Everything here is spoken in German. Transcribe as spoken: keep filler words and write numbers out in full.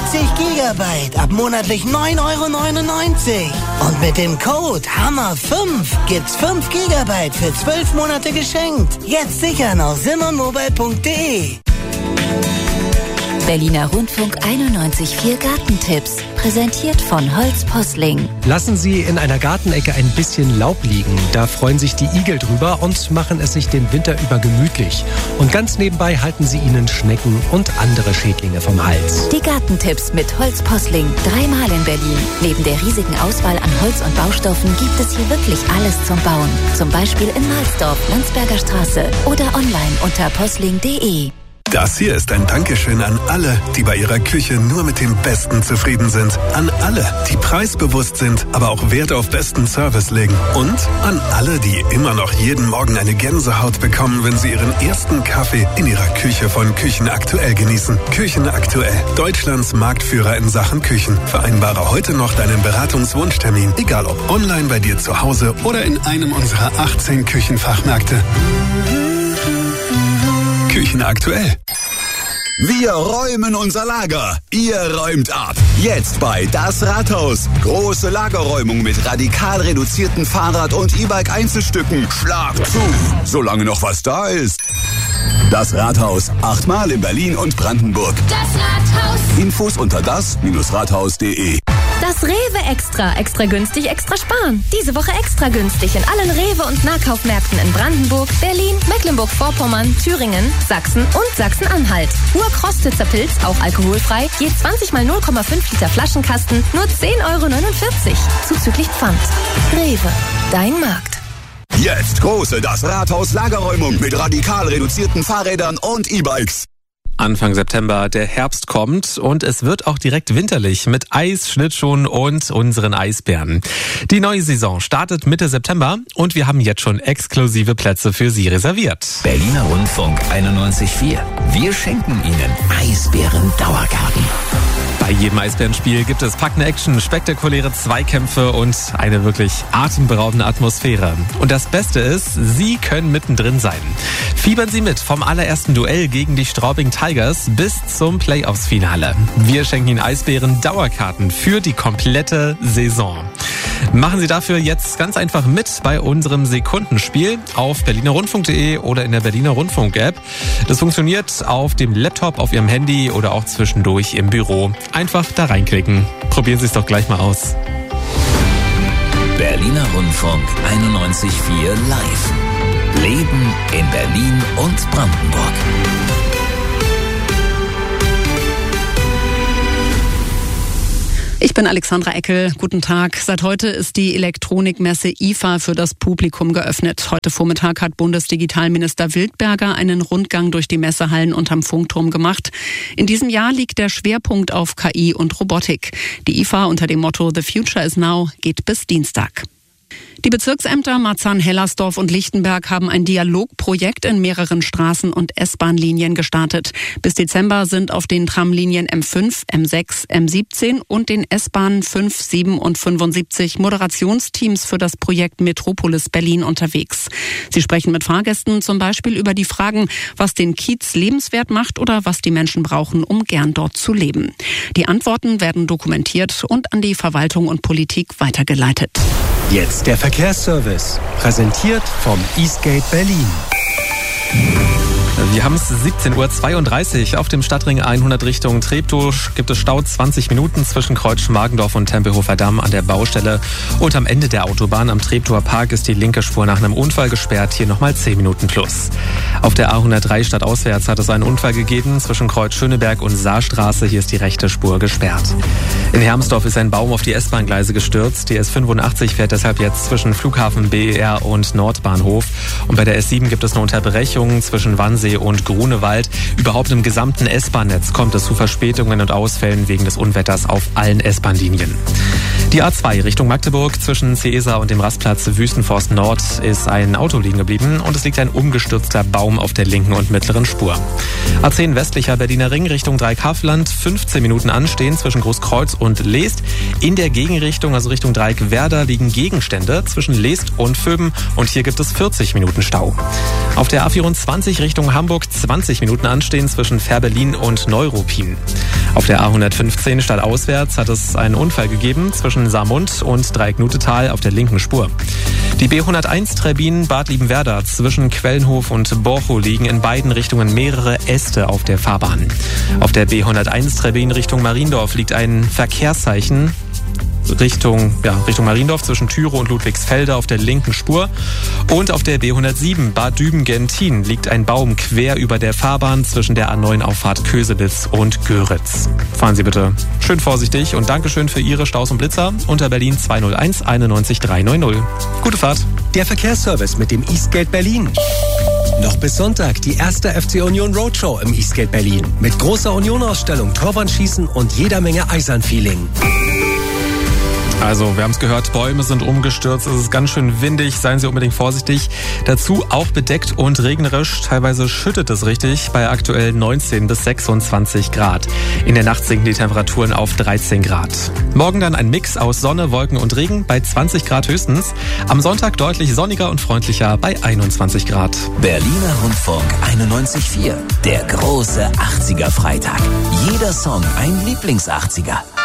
vierzig Gigabyte ab monatlich neun Euro neunundneunzig. Und mit dem Code Hammer fünf gibt's fünf Gigabyte für zwölf Monate geschenkt. Jetzt sichern auf simmermobile punkt de. Berliner Rundfunk einundneunzig Komma vier Gartentipps, präsentiert von Holz Posling. Lassen Sie in einer Gartenecke ein bisschen Laub liegen. Da freuen sich die Igel drüber und machen es sich den Winter über gemütlich. Und ganz nebenbei halten Sie ihnen Schnecken und andere Schädlinge vom Hals. Die Gartentipps mit Holz Posling, dreimal in Berlin. Neben der riesigen Auswahl an Holz und Baustoffen gibt es hier wirklich alles zum Bauen. Zum Beispiel in Mahlsdorf, Landsberger Straße oder online unter posling punkt de. Das hier ist ein Dankeschön an alle, die bei ihrer Küche nur mit dem Besten zufrieden sind. An alle, die preisbewusst sind, aber auch Wert auf besten Service legen. Und an alle, die immer noch jeden Morgen eine Gänsehaut bekommen, wenn sie ihren ersten Kaffee in ihrer Küche von Küchen aktuell genießen. Küchen aktuell, Deutschlands Marktführer in Sachen Küchen. Vereinbare heute noch deinen Beratungswunschtermin, egal ob online bei dir zu Hause oder in einem unserer achtzehn Küchenfachmärkte. Küchen aktuell. Wir räumen unser Lager. Ihr räumt ab. Jetzt bei Das Rathaus. Große Lagerräumung mit radikal reduzierten Fahrrad- und E-Bike-Einzelstücken. Schlag zu, solange noch was da ist. Das Rathaus. Achtmal in Berlin und Brandenburg. Das Rathaus. Infos unter das Rathaus punkt de. Das Rewe Extra. Extra günstig, extra sparen. Diese Woche extra günstig in allen Rewe- und Nahkaufmärkten in Brandenburg, Berlin, Mecklenburg-Vorpommern, Thüringen, Sachsen und Sachsen-Anhalt. Urkrostitzer Pilz, auch alkoholfrei, je zwanzig mal null Komma fünf Liter Flaschenkasten, nur zehn Euro neunundvierzig. Zuzüglich Pfand. Rewe, dein Markt. Jetzt große Das Rathaus Lagerräumung mit radikal reduzierten Fahrrädern und E-Bikes. Anfang September, der Herbst kommt und es wird auch direkt winterlich mit Eis, Schlittschuhen und unseren Eisbären. Die neue Saison startet Mitte September und wir haben jetzt schon exklusive Plätze für Sie reserviert. Berliner Rundfunk einundneunzig Komma vier. Wir schenken Ihnen Eisbären-Dauerkarten. Bei jedem Eisbärenspiel gibt es packende Action, spektakuläre Zweikämpfe und eine wirklich atemberaubende Atmosphäre. Und das Beste ist, Sie können mittendrin sein. Fiebern Sie mit vom allerersten Duell gegen die Straubing Tigers bis zum Playoffs-Finale. Wir schenken Ihnen Eisbären-Dauerkarten für die komplette Saison. Machen Sie dafür jetzt ganz einfach mit bei unserem Sekundenspiel auf berliner rundfunk punkt de oder in der Berliner Rundfunk-App. Das funktioniert auf dem Laptop, auf Ihrem Handy oder auch zwischendurch im Büro. Einfach da reinklicken. Probieren Sie es doch gleich mal aus. Berliner Rundfunk einundneunzig Komma vier live. Leben in Berlin und Brandenburg. Ich bin Alexandra Eckel. Guten Tag. Seit heute ist die Elektronikmesse I F A für das Publikum geöffnet. Heute Vormittag hat Bundesdigitalminister Wildberger einen Rundgang durch die Messehallen unterm Funkturm gemacht. In diesem Jahr liegt der Schwerpunkt auf K I und Robotik. Die I F A unter dem Motto The Future is Now geht bis Dienstag. Die Bezirksämter Marzahn-Hellersdorf und Lichtenberg haben ein Dialogprojekt in mehreren Straßen- und S-Bahn-Linien gestartet. Bis Dezember sind auf den Tramlinien M fünf, M sechs, M siebzehn und den S-Bahnen fünf, sieben und fünfundsiebzig Moderationsteams für das Projekt Metropolis Berlin unterwegs. Sie sprechen mit Fahrgästen zum Beispiel über die Fragen, was den Kiez lebenswert macht oder was die Menschen brauchen, um gern dort zu leben. Die Antworten werden dokumentiert und an die Verwaltung und Politik weitergeleitet. Jetzt der Verkehrsservice, präsentiert vom Eastgate Berlin. Wir haben es siebzehn Uhr zweiunddreißig. Auf dem Stadtring hundert Richtung Treptow gibt es Stau zwanzig Minuten zwischen Kreuz Schmargendorf und Tempelhofer Damm an der Baustelle. Und am Ende der Autobahn am Treptower Park ist die linke Spur nach einem Unfall gesperrt. Hier nochmal zehn Minuten plus. Auf der A hundertdrei stadtauswärts hat es einen Unfall gegeben zwischen Kreuz Schöneberg und Saarstraße. Hier ist die rechte Spur gesperrt. In Hermsdorf ist ein Baum auf die S-Bahn-Gleise gestürzt. Die S fünfundachtzig fährt deshalb jetzt zwischen Flughafen B E R und Nordbahnhof. Und bei der S sieben gibt es eine Unterbrechung zwischen Wannsee und Grunewald. Überhaupt im gesamten S-Bahn-Netz kommt es zu Verspätungen und Ausfällen wegen des Unwetters auf allen S-Bahn-Linien. Die A zwei Richtung Magdeburg zwischen Cäsar und dem Rastplatz Wüstenforst Nord ist ein Auto liegen geblieben und es liegt ein umgestürzter Baum auf der linken und mittleren Spur. A zehn westlicher Berliner Ring Richtung Dreieckhaffland, fünfzehn Minuten anstehen zwischen Großkreuz und Leest. In der Gegenrichtung, also Richtung Dreieckwerder, liegen Gegenstände zwischen Leest und Vöben und hier gibt es vierzig Minuten Stau. Auf der A vierundzwanzig Richtung Hamburg zwanzig Minuten anstehen zwischen Fährberlin und Neuruppin. Auf der A hundertfünfzehn stadtauswärts hat es einen Unfall gegeben zwischen Saarmund und Dreiecknutetal auf der linken Spur. Die B hunderteins Trebbin Bad Liebenwerda zwischen Quellenhof und Borchow liegen in beiden Richtungen mehrere Äste auf der Fahrbahn. Auf der B hunderteins Trebbin Richtung Mariendorf liegt ein Verkehrszeichen Richtung, ja, Richtung Mariendorf zwischen Thürow und Ludwigsfelde auf der linken Spur. Und auf der B hundertsieben Bad Düben-Gentin liegt ein Baum quer über der Fahrbahn zwischen der A neun Auffahrt Köselitz und Göritz. Fahren Sie bitte schön vorsichtig und Dankeschön für Ihre Staus und Blitzer unter Berlin zwei null eins einundneunzig dreihundert. Gute Fahrt. Der Verkehrsservice mit dem Eastgate Berlin. Noch bis Sonntag die erste F C Union Roadshow im Eastgate Berlin. Mit großer Union-Ausstellung, Torwandschießen und jeder Menge Eisern-Feeling. Also, wir haben es gehört, Bäume sind umgestürzt, es ist ganz schön windig, seien Sie unbedingt vorsichtig. Dazu auch bedeckt und regnerisch, teilweise schüttet es richtig, bei aktuell neunzehn bis sechsundzwanzig Grad. In der Nacht sinken die Temperaturen auf dreizehn Grad. Morgen dann ein Mix aus Sonne, Wolken und Regen bei zwanzig Grad höchstens. Am Sonntag deutlich sonniger und freundlicher bei einundzwanzig Grad. Berliner Rundfunk einundneunzig Komma vier, der große achtziger Freitag. Jeder Song ein Lieblings-achtziger.